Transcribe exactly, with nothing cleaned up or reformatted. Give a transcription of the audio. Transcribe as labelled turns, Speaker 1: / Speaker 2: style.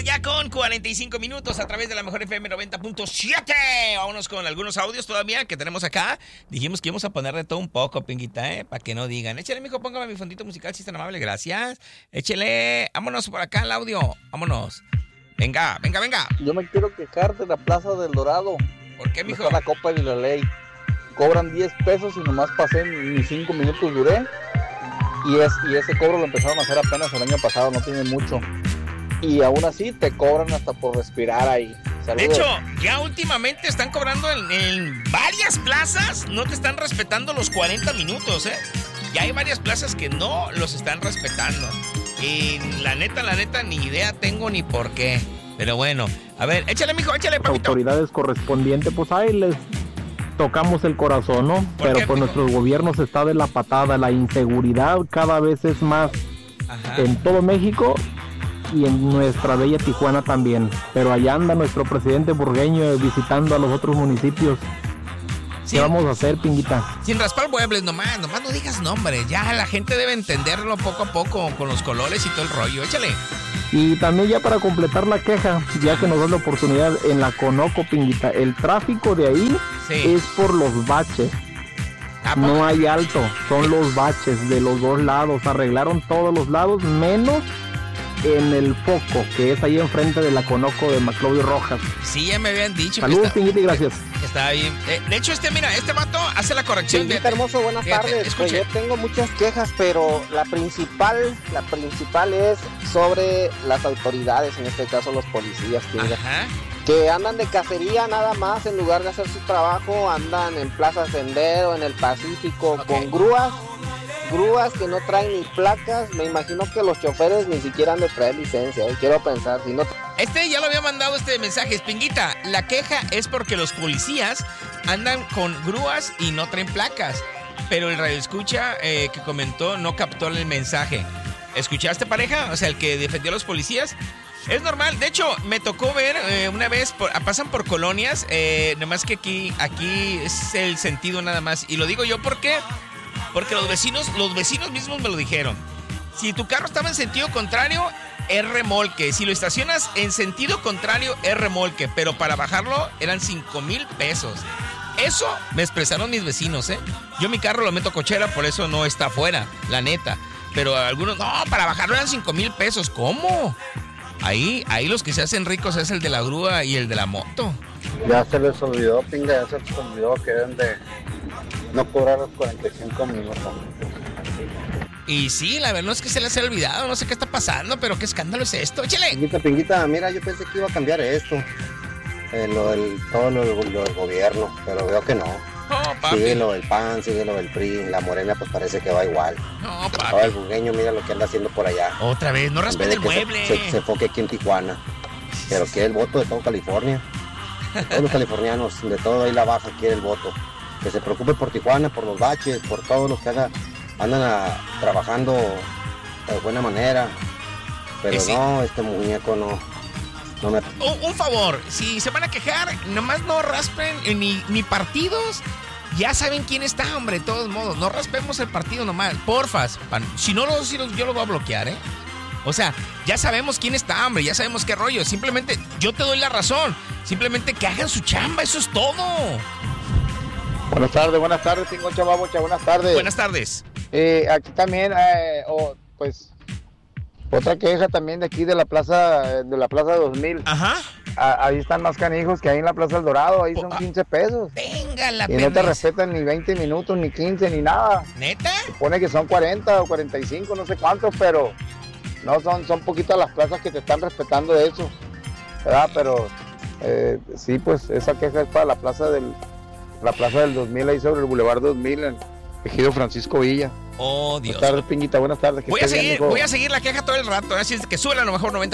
Speaker 1: ya con cuarenta y cinco minutos a través de la mejor F M noventa punto siete. Vámonos con algunos audios todavía que tenemos acá. Dijimos que íbamos a poner de todo un poco, Pinguita, ¿eh? Para que no digan. Échale, mijo, póngame mi fondito musical si es tan amable, gracias. Échale, vámonos por acá el audio. Vámonos. Venga, venga, venga.
Speaker 2: Yo me quiero quejar de la Plaza del Dorado.
Speaker 1: ¿Por qué, mijo?
Speaker 2: Está la copa y la ley. Cobran diez pesos y nomás pasé ni cinco minutos duré. Y, es, y ese cobro lo empezaron a hacer apenas el año pasado, no tiene mucho. Y aún así te cobran hasta por respirar ahí. Saludos.
Speaker 1: De hecho, ya últimamente están cobrando en, en varias plazas, no te están respetando los cuarenta minutos, ¿eh? Ya hay varias plazas que no los están respetando. Y la neta, la neta, ni idea tengo ni por qué. Pero bueno, a ver, échale, mijo, échale, papito.
Speaker 3: Autoridades correspondientes, pues ahí les tocamos el corazón, ¿no? Pero
Speaker 1: qué,
Speaker 3: pues nuestros gobiernos está de la patada, la inseguridad cada vez es más. Ajá. En todo México y en nuestra bella Tijuana también. Pero allá anda nuestro presidente burgueño visitando a los otros municipios. ¿Qué vamos a hacer, Pinguita?
Speaker 1: Sin raspar muebles, nomás, nomás no digas nombre. Ya la gente debe entenderlo poco a poco con los colores y todo el rollo. Échale.
Speaker 3: Y también ya para completar la queja, ya que nos da la oportunidad en la Conoco, Pinguita, el tráfico de ahí sí. es por los baches. No hay alto, son los baches de los dos lados. Arreglaron todos los lados, menos en el foco, que es ahí enfrente de la Conoco de Maclovio Rojas.
Speaker 1: Sí, ya me habían dicho.
Speaker 3: Saludos, Pinguita, y gracias.
Speaker 1: Que está bien. Eh, de hecho, este, mira, este vato hace la corrección.
Speaker 2: Pinguita, de, hermoso, buenas fíjate, tardes. Pues yo tengo muchas quejas, pero la principal, la principal es sobre las autoridades, en este caso los policías, Ajá. que andan de cacería nada más, en lugar de hacer su trabajo, andan en Plaza Sendero, en el Pacífico, okay. con grúas. Grúas que no traen ni placas. Me imagino que los choferes ni siquiera han de traer licencia, ¿eh? Quiero pensar, si no...
Speaker 1: Este ya lo había mandado este mensaje, Espinguita. La queja es porque los policías andan con grúas y no traen placas. Pero el radioescucha eh, que comentó no captó el mensaje. ¿Escuchaste, pareja? O sea, el que defendió a los policías. Es normal, de hecho, me tocó ver eh, una vez, por, pasan por colonias, eh, nomás que aquí, aquí es el sentido nada más. Y lo digo yo porque... Porque los vecinos, los vecinos mismos me lo dijeron. Si tu carro estaba en sentido contrario, es remolque. Si lo estacionas en sentido contrario, es remolque. Pero para bajarlo eran cinco mil pesos. Eso me expresaron mis vecinos, ¿eh? Yo mi carro lo meto cochera, por eso no está afuera, la neta. Pero algunos, no, para bajarlo eran cinco mil pesos. ¿Cómo? Ahí, ahí los que se hacen ricos es el de la grúa y el de la moto.
Speaker 4: Ya se les olvidó, pinga, ya se les olvidó que deben de no cobrar los cuarenta y cinco minutos.
Speaker 1: Y sí, la verdad no es que se les haya olvidado, no sé qué está pasando, pero qué escándalo es esto, échale.
Speaker 4: Pinguita, Pinguita, mira, yo pensé que iba a cambiar esto, eh, lo del, todo lo, lo del gobierno, pero veo que no.
Speaker 1: Oh, papi.
Speaker 4: Sigue lo del P A N, sigue lo del P R I, la Morena pues parece que va igual.
Speaker 1: No, papi.
Speaker 4: Todo el bugueño, mira lo que anda haciendo por allá.
Speaker 1: Otra vez, no respeta el mueble.
Speaker 4: Se, se, se enfoque aquí en Tijuana, pero que el voto de todo California. Todos los californianos, de todo ahí la baja quiere el voto. Que se preocupe por Tijuana, por los baches, por todos los que haga, andan a, trabajando de buena manera. Pero sí. no, este muñeco no, no me...
Speaker 1: Un, un favor, si se van a quejar, nomás no raspen ni, ni partidos. Ya saben quién está, hombre, de todos modos. No raspemos el partido nomás, porfas. Si no, lo, si lo, yo lo voy a bloquear, ¿eh? O sea, ya sabemos quién está, hombre, ya sabemos qué rollo. Simplemente, yo te doy la razón. Simplemente que hagan su chamba, eso es todo.
Speaker 2: Buenas tardes, buenas tardes, tengo chava, muchas buenas tardes.
Speaker 1: Buenas tardes.
Speaker 2: Eh, aquí también, eh, oh, pues, otra queja también de aquí de la plaza, de la plaza dos mil.
Speaker 1: Ajá.
Speaker 2: A, ahí están más canijos que ahí en la Plaza del Dorado, ahí son quince pesos.
Speaker 1: Venga la
Speaker 2: Y no te respetan ni veinte minutos, ni quince, ni nada.
Speaker 1: ¿Neta?
Speaker 2: Supone que son cuarenta o cuarenta y cinco, no sé cuántos, pero no, son, son poquitas las plazas que te están respetando de eso, ¿verdad? Pero eh, sí, pues esa queja es para la plaza del, la plaza del dos mil, ahí sobre el Boulevard dos mil, en Ejido Francisco Villa.
Speaker 1: Oh, Dios.
Speaker 2: Buenas tardes, Pinguita, buenas tardes.
Speaker 1: Voy a, seguir, voy a seguir la queja todo el rato, así es que sube a lo mejor noventa.